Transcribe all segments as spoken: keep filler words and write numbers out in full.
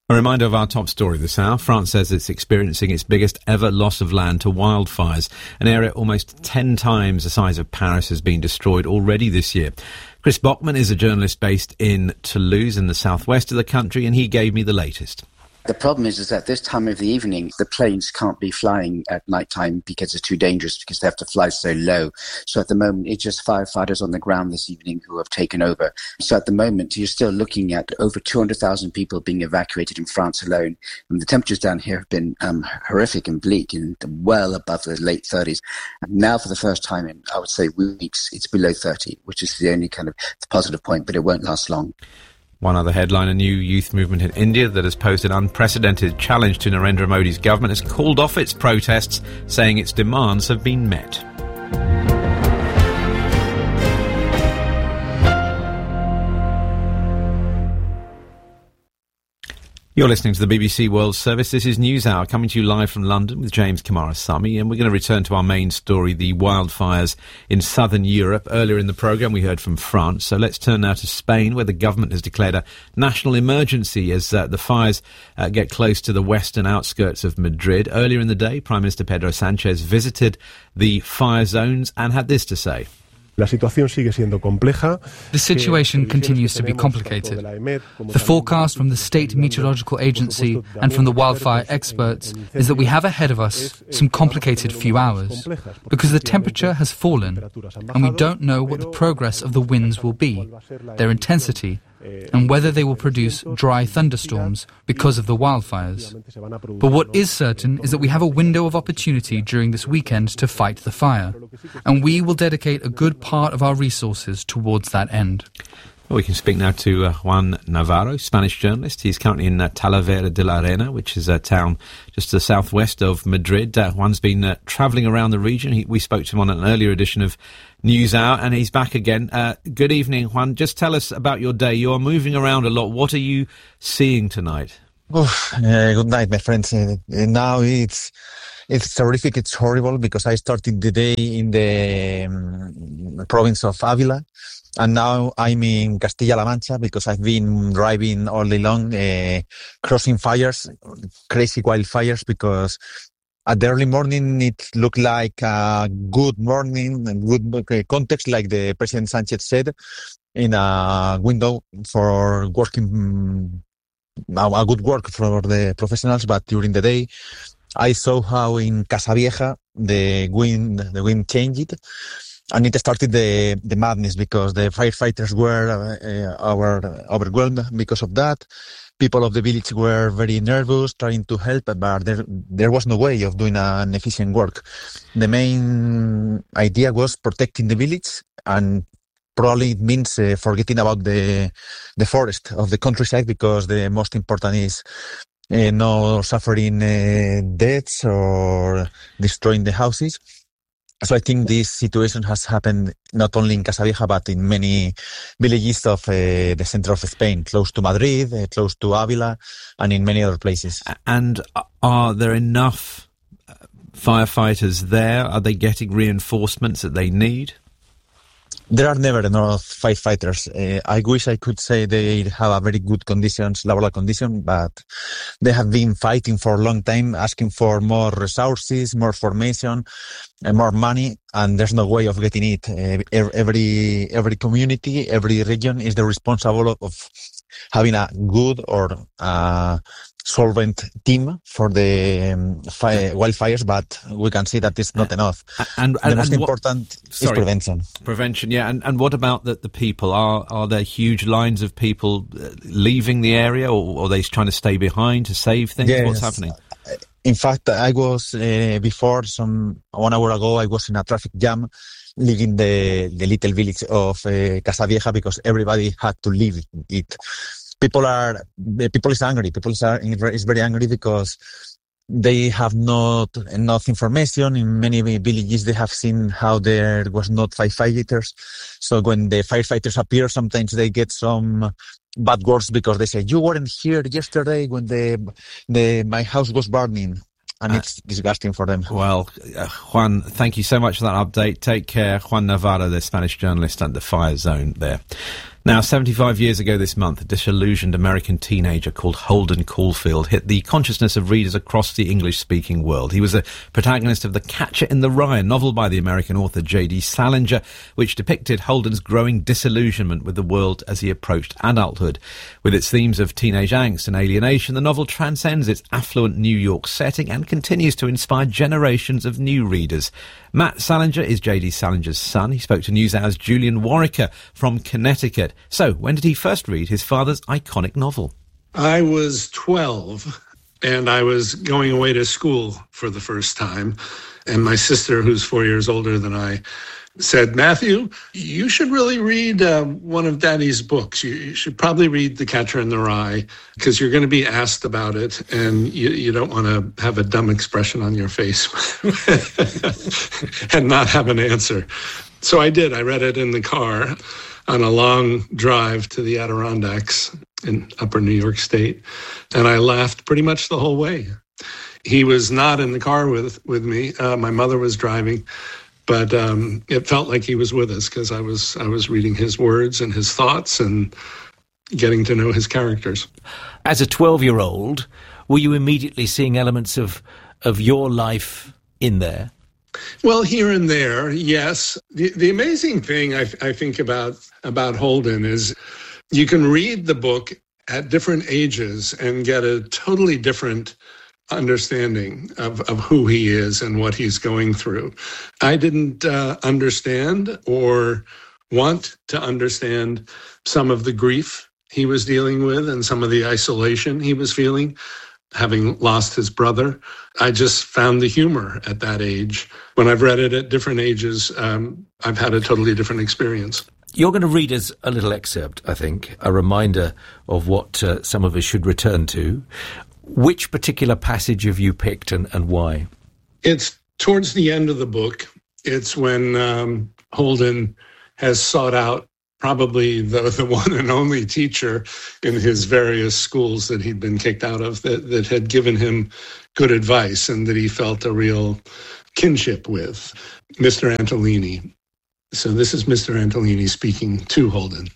A reminder of our top story this hour. France says it's experiencing its biggest ever loss of land to wildfires. An area almost ten times the size of Paris has been destroyed already this year. Chris Bockman is a journalist based in Toulouse in the southwest of the country, and he gave me the latest. The problem is, is that this time of the evening, the planes can't be flying at night time because it's too dangerous, because they have to fly so low. So at the moment, it's just firefighters on the ground this evening who have taken over. So at the moment, you're still looking at over two hundred thousand people being evacuated in France alone. And the temperatures down here have been um, horrific and bleak and well above the late thirties. And now for the first time in, I would say, weeks, it's below thirty, which is the only kind of positive point, but it won't last long. One other headline, a new youth movement in India that has posed an unprecedented challenge to Narendra Modi's government has called off its protests, saying its demands have been met. You're listening to the B B C World Service. This is NewsHour, coming to you live from London with James Kamarasamy, and we're going to return to our main story, the wildfires in southern Europe. Earlier in the programme, we heard from France, so let's turn now to Spain, where the government has declared a national emergency as uh, the fires uh, get close to the western outskirts of Madrid. Earlier in the day, Prime Minister Pedro Sánchez visited the fire zones and had this to say. The situation continues to be complicated. The forecast from the State Meteorological Agency and from the wildfire experts is that we have ahead of us some complicated few hours, because the temperature has fallen and we don't know what the progress of the winds will be, their intensity, and whether they will produce dry thunderstorms because of the wildfires. But what is certain is that we have a window of opportunity during this weekend to fight the fire, and we will dedicate a good part of our resources towards that end. Well, we can speak now to uh, Juan Navarro, Spanish journalist. He's currently in uh, Talavera de la Reina, which is a town just to the southwest of Madrid. Uh, Juan's been uh, travelling around the region. He, we spoke to him on an earlier edition of NewsHour, and he's back again. Uh, good evening, Juan. Just tell us about your day. You're moving around a lot. What are you seeing tonight? Oh, uh, good night, my friends. Uh, now it's it's terrific. It's horrible because I started the day in the um, province of Ávila. And now I'm in Castilla-La Mancha because I've been driving all day long, uh, crossing fires, crazy wildfires, because at the early morning it looked like a good morning and good context, like the President Sánchez said, in a window for working, a good work for the professionals. But during the day, I saw how in Casavieja the wind, the wind changed. And it started the, the madness because the firefighters were uh, over, overwhelmed because of that. People of the village were very nervous, trying to help, but there, there was no way of doing an efficient work. The main idea was protecting the village, and probably it means uh, forgetting about the the forest of the countryside, because the most important is uh, no suffering uh, deaths or destroying the houses. So I think this situation has happened not only in Casavieja, but in many villages of uh, the center of Spain, close to Madrid, uh, close to Ávila, and in many other places. And are there enough firefighters there? Are they getting reinforcements that they need? There are never enough firefighters. Uh, I wish I could say they have a very good conditions, laboral condition, but they have been fighting for a long time, asking for more resources, more formation, and more money, and there's no way of getting it. Uh, every every community, every region is the responsible of having a good or uh, solvent team for the um, fire, wildfires, but we can see that it's not enough. And, and the and, most and important what, sorry, is prevention. Prevention, yeah. And, and what about the, the people? Are are there huge lines of people leaving the area, or, or are they trying to stay behind to save things? Yes. What's happening? In fact, I was, uh, before, some one hour ago, I was in a traffic jam leaving the, the little village of uh, Casavieja because everybody had to leave it. People are, people is angry. People are, is very angry because they have not enough information. In many villages, they have seen how there was not firefighters. So when the firefighters appear, sometimes they get some bad words because they say, you weren't here yesterday when the, the, my house was burning. And uh, it's disgusting for them. Well, uh, Juan, thank you so much for that update. Take care. Juan Navarro, the Spanish journalist at the fire zone there. Now, seventy-five years ago this month, a disillusioned American teenager called Holden Caulfield hit the consciousness of readers across the English-speaking world. He was a protagonist of The Catcher in the Rye, a novel by the American author J D Salinger, which depicted Holden's growing disillusionment with the world as he approached adulthood. With its themes of teenage angst and alienation, the novel transcends its affluent New York setting and continues to inspire generations of new readers. Matt Salinger is J D Salinger's son. He spoke to NewsHour's Julian Warwicker from Connecticut. So, when did he first read his father's iconic novel? I was twelve, and I was going away to school for the first time. And my sister, who's four years older than I, said, Matthew, you should really read uh, one of Daddy's books. You, you should probably read The Catcher in the Rye, because you're going to be asked about it, and you, you don't want to have a dumb expression on your face and not have an answer. So I did. I read it in the car on a long drive to the Adirondacks in upper New York State, and I laughed pretty much the whole way. He was not in the car with, with me. Uh, my mother was driving, but um, it felt like he was with us because I was I was reading his words and his thoughts and getting to know his characters. As a twelve-year-old, were you immediately seeing elements of of your life in there? Well, here and there, yes. The, the amazing thing I, I think about, about Holden is you can read the book at different ages and get a totally different understanding of, of who he is and what he's going through. I didn't uh, understand or want to understand some of the grief he was dealing with and some of the isolation he was feeling, having lost his brother. I just found the humor at that age. When I've read it at different ages, um, I've had a totally different experience. You're going to read us a little excerpt, I think, a reminder of what uh, some of us should return to. Which particular passage have you picked and, and why? It's towards the end of the book. It's when um, Holden has sought out probably the, the one and only teacher in his various schools that he'd been kicked out of that, that had given him good advice and that he felt a real kinship with, Mister Antolini. So this is Mister Antolini speaking to Holden.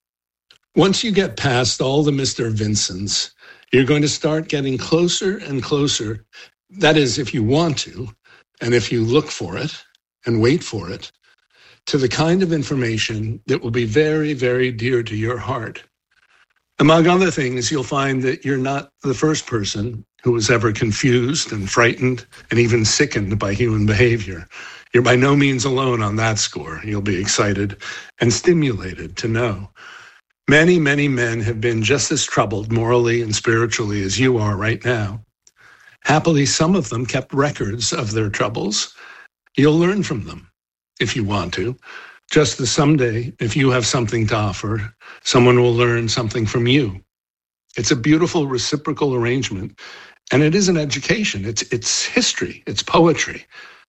Once you get past all the Mister Vincents, you're going to start getting closer and closer. That is, if you want to, and if you look for it and wait for it, to the kind of information that will be very, very dear to your heart. Among other things, you'll find that you're not the first person who was ever confused and frightened and even sickened by human behavior. You're by no means alone on that score. You'll be excited and stimulated to know. Many, many men have been just as troubled morally and spiritually as you are right now. Happily, some of them kept records of their troubles. You'll learn from them if you want to. Just as someday, if you have something to offer, someone will learn something from you. It's a beautiful reciprocal arrangement, and it is an education. It's it's history. It's poetry.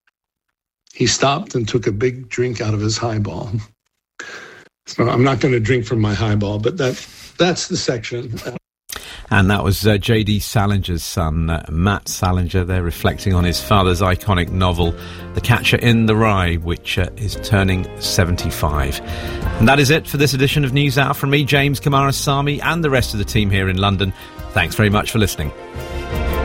He stopped and took a big drink out of his highball. So I'm not going to drink from my highball, but that that's the section. And that was uh, J D Salinger's son, uh, Matt Salinger, there reflecting on his father's iconic novel, The Catcher in the Rye, which uh, is turning seventy-five. And that is it for this edition of NewsHour from me, James Kamara Sami, and the rest of the team here in London. Thanks very much for listening.